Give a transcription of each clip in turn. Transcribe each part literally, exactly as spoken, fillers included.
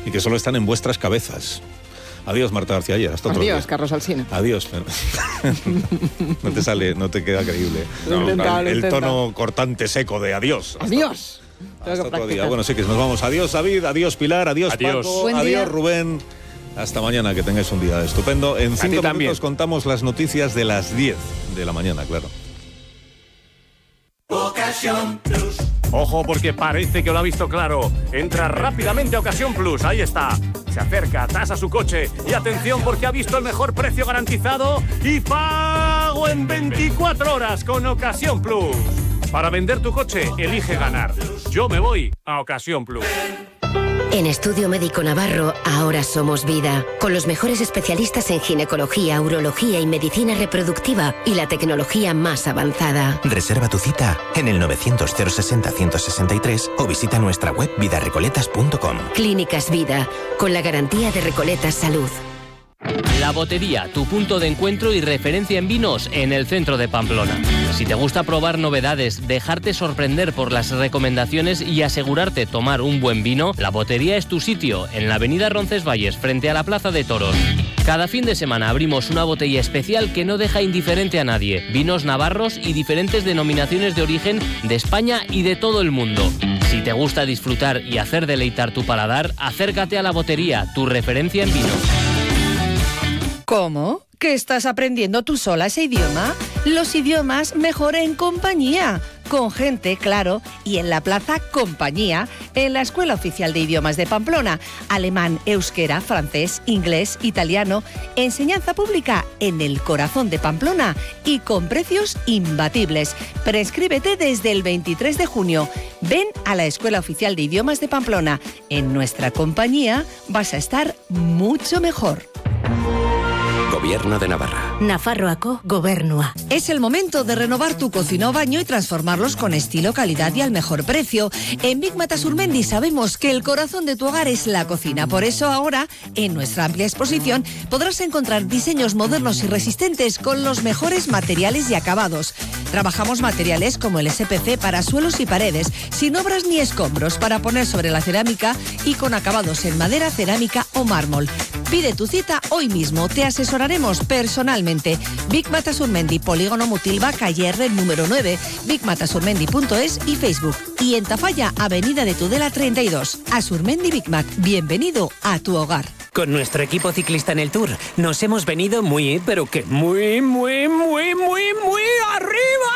y que solo están en vuestras cabezas. Adiós, Marta García Ayer. Hasta otro día. Adiós, Carlos Alsina. Adiós. No te sale, no te queda creíble. Lo No, intenta, lo el intenta. tono cortante seco de adiós. Hasta, Adiós. hasta otro día. Bueno, sí que nos vamos. Adiós, David. Adiós, Pilar. Adiós, Adiós. Paco. Buen día. Adiós, Rubén. Hasta mañana, que tengáis un día estupendo. En cinco también. minutos contamos las noticias de las diez de la mañana, claro. Ocasión Plus. Ojo, porque parece que lo ha visto claro. Entra rápidamente a Ocasión Plus, ahí está. Se acerca, tasa su coche y atención porque ha visto el mejor precio garantizado y pago en veinticuatro horas con Ocasión Plus. Para vender tu coche, elige ganar. Yo me voy a Ocasión Plus. En Estudio Médico Navarro, ahora somos vida. Con los mejores especialistas en ginecología, urología y medicina reproductiva y la tecnología más avanzada. Reserva tu cita en el novecientos cero sesenta ciento sesenta y tres o visita nuestra web vida recoletas punto com. Clínicas Vida, con la garantía de Recoletas Salud. La Botería, tu punto de encuentro y referencia en vinos en el centro de Pamplona. Si te gusta probar novedades, dejarte sorprender por las recomendaciones y asegurarte tomar un buen vino, La Botería es tu sitio, en la avenida Roncesvalles, frente a la Plaza de Toros. Cada fin de semana abrimos una botella especial que no deja indiferente a nadie. Vinos navarros y diferentes denominaciones de origen de España y de todo el mundo. Si te gusta disfrutar y hacer deleitar tu paladar, acércate a La Botería, tu referencia en vino. ¿Cómo? ¿Que estás aprendiendo tú sola ese idioma? Los idiomas mejor en compañía. Con gente, claro, y en la Plaza Compañía, en la Escuela Oficial de Idiomas de Pamplona. Alemán, euskera, francés, inglés, italiano. Enseñanza pública en el corazón de Pamplona y con precios imbatibles. Prescríbete desde el veintitrés de junio. Ven a la Escuela Oficial de Idiomas de Pamplona. En nuestra compañía vas a estar mucho mejor. Gobierno de Navarra. Nafarroako Gobernua. Es el momento de renovar tu cocina o baño y transformarlos con estilo, calidad y al mejor precio. En Big Mata Surmendi sabemos que el corazón de tu hogar es la cocina. Por eso ahora, en nuestra amplia exposición, podrás encontrar diseños modernos y resistentes con los mejores materiales y acabados. Trabajamos materiales como el S P C para suelos y paredes, sin obras ni escombros, para poner sobre la cerámica y con acabados en madera, cerámica o mármol. Pide tu cita hoy mismo, te asesoraremos personalmente. Big Mata Surmendi, Polígono Mutilva, calle R número nueve, big mata surmendi punto es y Facebook. Y en Tafalla, Avenida de Tudela treinta y dos. A Surmendi Big Mac, bienvenido a tu hogar. Con nuestro equipo ciclista en el Tour nos hemos venido muy, pero que muy, muy, muy, muy, muy arriba.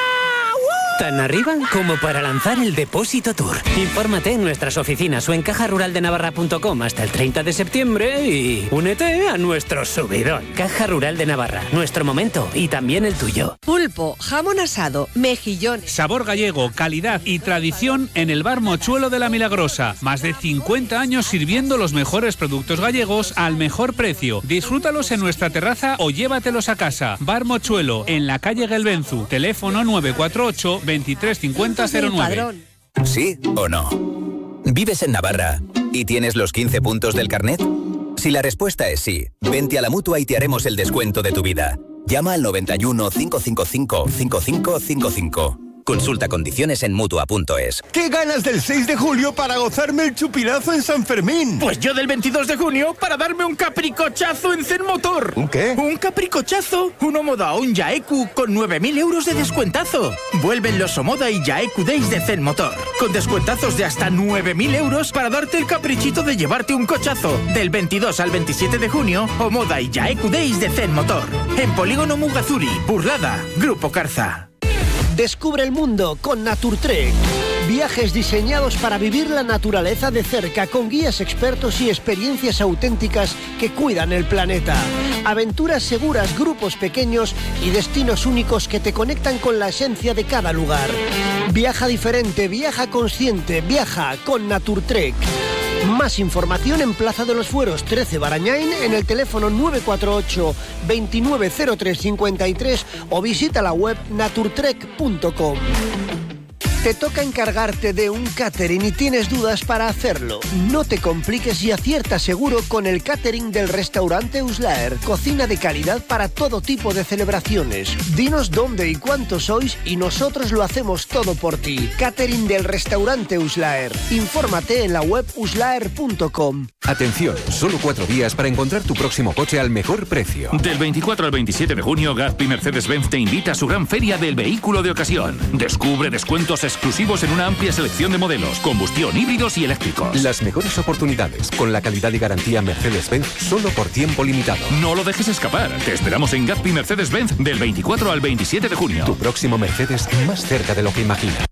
Tan arriba como para lanzar el Depósito Tour. Infórmate en nuestras oficinas o en caja rural de navarra punto com hasta el treinta de septiembre y únete a nuestro subidón. Caja Rural de Navarra, nuestro momento y también el tuyo. Pulpo, jamón asado, mejillones. Sabor gallego, calidad y tradición en el Bar Mochuelo de la Milagrosa. Más de cincuenta años sirviendo los mejores productos gallegos al mejor precio. Disfrútalos en nuestra terraza o llévatelos a casa. Bar Mochuelo, en la calle Gelbenzu. Teléfono nueve cuatro ocho, veintitrés cincuenta cero nueve. ¿Sí o no? ¿Vives en Navarra y tienes los quince puntos del carnet? Si la respuesta es sí, vente a la Mutua y te haremos el descuento de tu vida. Llama al noventa y uno, cinco cinco cinco, cinco cinco cinco cinco. Consulta condiciones en Mutua punto es. ¡Qué ganas del seis de julio para gozarme el chupinazo en San Fermín! Pues yo del veintidós de junio para darme un capricochazo en Zen Motor. ¿Un qué? Un capricochazo. Un Omoda o un Yaeku con nueve mil euros de descuentazo. Vuelven los Omoda y Yaeku Days de Zen Motor. Con descuentazos de hasta nueve mil euros para darte el caprichito de llevarte un cochazo. Del veintidós al veintisiete de junio, Omoda y Yaeku Days de Zen Motor. En Polígono Mugazuri, Burlada, Grupo Carza. Descubre el mundo con Naturtrek. Viajes diseñados para vivir la naturaleza de cerca con guías expertos y experiencias auténticas que cuidan el planeta. Aventuras seguras, grupos pequeños y destinos únicos que te conectan con la esencia de cada lugar. Viaja diferente, viaja consciente, viaja con Naturtrek. Más información en Plaza de los Fueros trece Barañain, en el teléfono nueve cuatro ocho, veintinueve cero tres cincuenta y tres o visita la web naturtrek punto com. Te toca encargarte de un catering y tienes dudas para hacerlo. No te compliques y acierta seguro con el catering del restaurante Uslaer. Cocina de calidad para todo tipo de celebraciones. Dinos dónde y cuántos sois y nosotros lo hacemos todo por ti. Catering del restaurante Uslaer. Infórmate en la web uslaer punto com. Atención, solo cuatro días para encontrar tu próximo coche al mejor precio. Del veinticuatro al veintisiete de junio, Gazpi Mercedes-Benz te invita a su gran feria del vehículo de ocasión. Descubre descuentos exclusivos en una amplia selección de modelos, combustión, híbridos y eléctricos. Las mejores oportunidades, con la calidad y garantía Mercedes-Benz, solo por tiempo limitado. No lo dejes escapar. Te esperamos en Gazpi Mercedes-Benz del veinticuatro al veintisiete de junio. Tu próximo Mercedes más cerca de lo que imaginas.